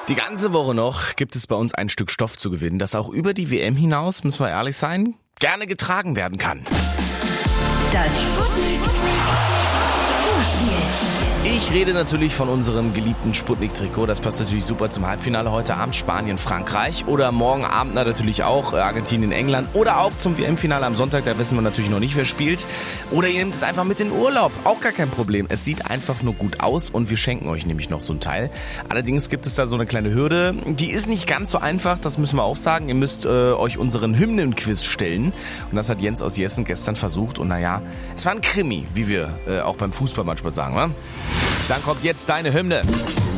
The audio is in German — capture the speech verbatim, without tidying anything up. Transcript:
Die ganze Woche noch gibt es bei uns ein Stück Stoff zu gewinnen, das auch über die W M hinaus, müssen wir ehrlich sein, gerne getragen werden kann. Das Sputnik Vorspiel. Ich rede natürlich von unserem geliebten Sputnik-Trikot. Das passt natürlich super zum Halbfinale heute Abend Spanien-Frankreich oder morgen Abend natürlich auch Argentinien-England oder auch zum W M-Finale am Sonntag. Da wissen wir natürlich noch nicht, wer spielt. Oder ihr nehmt es einfach mit in Urlaub. Auch gar kein Problem. Es sieht einfach nur gut aus und wir schenken euch nämlich noch so ein Teil. Allerdings gibt es da so eine kleine Hürde. Die ist nicht ganz so einfach, das müssen wir auch sagen. Ihr müsst äh, euch unseren Hymnen-Quiz stellen. Und das hat Jens aus Jessen gestern versucht. Und naja, es war ein Krimi, wie wir äh, auch beim Fußball manchmal sagen, wa? Dann kommt jetzt deine Hymne.